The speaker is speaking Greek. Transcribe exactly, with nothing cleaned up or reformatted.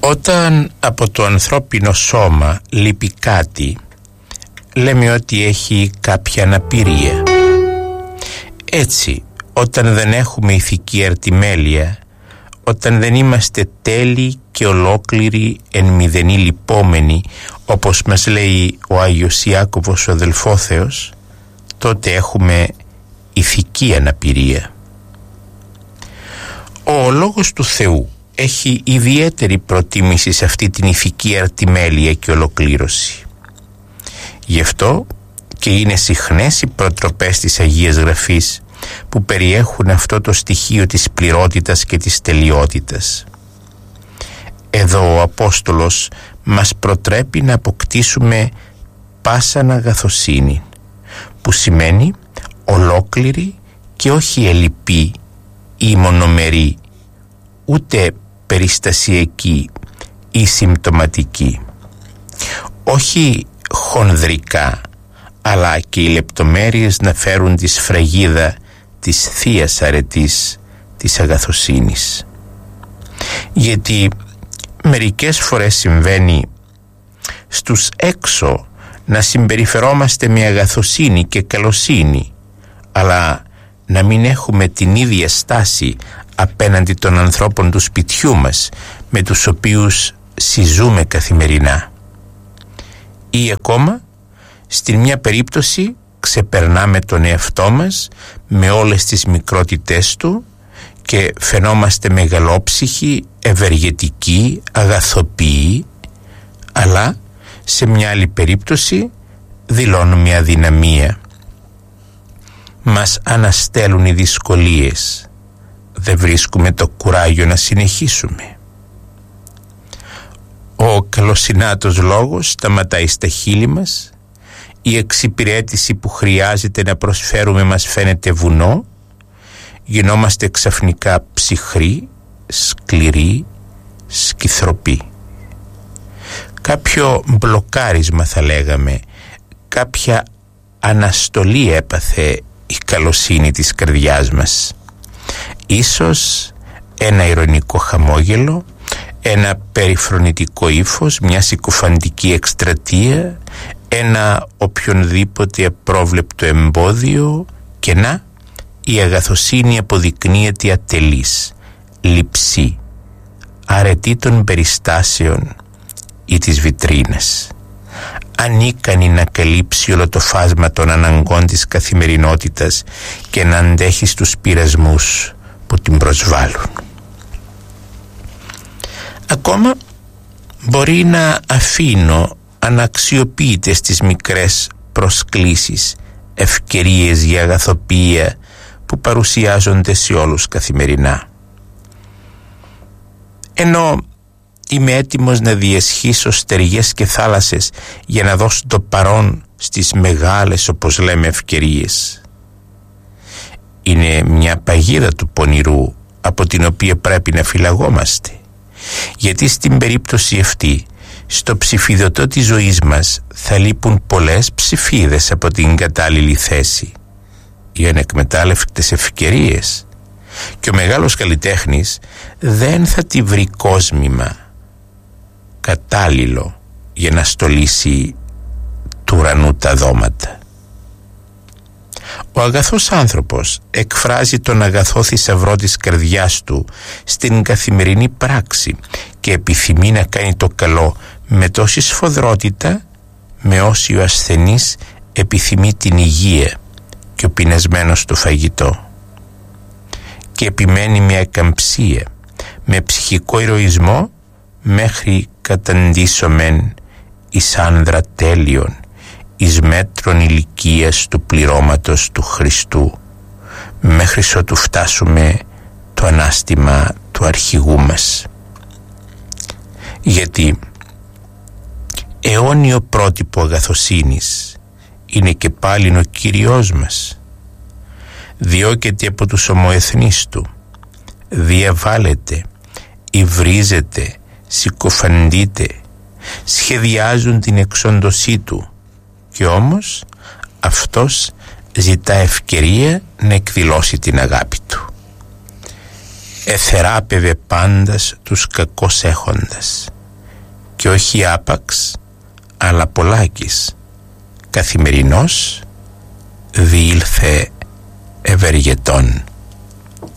Όταν από το ανθρώπινο σώμα λείπει κάτι, λέμε ότι έχει κάποια αναπηρία. Έτσι, όταν δεν έχουμε ηθική αρτιμέλεια, όταν δεν είμαστε τέλειοι και ολόκληροι εν μηδενή λυπόμενοι, όπως μας λέει ο Άγιος Ιάκωβος ο Αδελφόθεος, τότε έχουμε ηθική αναπηρία. Ο Λόγος του Θεού έχει ιδιαίτερη προτίμηση σε αυτή την ηθική αρτιμέλεια και ολοκλήρωση. Γι' αυτό και είναι συχνές οι προτροπές της Αγίας Γραφής που περιέχουν αυτό το στοιχείο της πληρότητας και της τελειότητας. Εδώ ο Απόστολος μας προτρέπει να αποκτήσουμε πάσαν αγαθοσύνη, που σημαίνει ολόκληρη και όχι ελλειπή ή μονομερή, ούτε περιστασιακή ή συμπτωματική. Όχι χονδρικά, αλλά και οι λεπτομέρειες να φέρουν τη σφραγίδα της θείας αρετής της αγαθοσύνης. Γιατί μερικές φορές συμβαίνει στους έξω να συμπεριφερόμαστε με αγαθοσύνη και καλοσύνη, αλλά να μην έχουμε την ίδια στάση απέναντι των ανθρώπων του σπιτιού μας, με τους οποίους συζούμε καθημερινά. Ή ακόμα, στην μια περίπτωση ξεπερνάμε τον εαυτό μας με όλες τις μικρότητές του και φαινόμαστε μεγαλόψυχοι, ευεργετικοί, αγαθοποιοί, αλλά σε μια άλλη περίπτωση δηλώνουμε αδυναμία. Μας αναστέλουν οι δυσκολίες, δεν βρίσκουμε το κουράγιο να συνεχίσουμε. Ο καλοσυνάτος λόγος σταματάει στα χείλη μας, η εξυπηρέτηση που χρειάζεται να προσφέρουμε μας φαίνεται βουνό, γινόμαστε ξαφνικά ψυχροί, σκληροί, σκυθροποί. Κάποιο μπλοκάρισμα θα λέγαμε, κάποια αναστολή έπαθε η καλοσύνη της καρδιάς μας. Ίσως ένα ειρωνικό χαμόγελο, ένα περιφρονητικό ύφος, μια συκοφαντική εκστρατεία, ένα οποιονδήποτε απρόβλεπτο εμπόδιο, και να, η αγαθοσύνη αποδεικνύεται ατελής, λειψή, αρετή των περιστάσεων ή της βιτρίνας, ανίκανη να καλύψει όλο το φάσμα των αναγκών της καθημερινότητας και να αντέχει στους πειρασμούς που την προσβάλλουν. Ακόμα μπορεί να αφήνω αναξιοποιητές τις μικρές προσκλήσεις, ευκαιρίες για αγαθοποιία που παρουσιάζονται σε όλους καθημερινά. Ενώ είμαι έτοιμος να διεσχίσω στεριές και θάλασσες για να δώσω το παρόν στις μεγάλες, όπως λέμε, ευκαιρίες. Είναι μια παγίδα του πονηρού από την οποία πρέπει να φυλαγόμαστε, γιατί στην περίπτωση αυτή, στο ψηφιδωτό της ζωής μας θα λείπουν πολλές ψηφίδες από την κατάλληλη θέση, οι ανεκμετάλλευτες ευκαιρίες, και ο μεγάλος καλλιτέχνης δεν θα τη βρει κόσμημα κατάλληλο για να στολίσει του ουρανού τα δώματα. Ο αγαθός άνθρωπος εκφράζει τον αγαθό θησαυρό της καρδιάς του στην καθημερινή πράξη και επιθυμεί να κάνει το καλό με τόση σφοδρότητα με όση ο ασθενής επιθυμεί την υγεία και ο πεινασμένος το φαγητό, και επιμένει με ακαμψία, με ψυχικό ηρωισμό, μέχρι καταντήσομεν εις άνδρα τέλειον, εις μέτρων ηλικίας του πληρώματος του Χριστού, μέχρι ότου φτάσουμε το ανάστημα του αρχηγού μας. Γιατί αιώνιο πρότυπο αγαθοσύνης είναι και πάλιν ο Κύριος μας. Διώκεται από τους ομοεθνείς του, διαβάλλεται, υβρίζεται, συκοφαντείται, σχεδιάζουν την εξόντωσή του, και όμως αυτός ζητά ευκαιρία να εκδηλώσει την αγάπη του. Εθεράπευε πάντας τους κακώς έχοντας. και όχι άπαξ αλλά πολλάκις, καθημερινός διήλθε ευεργετών.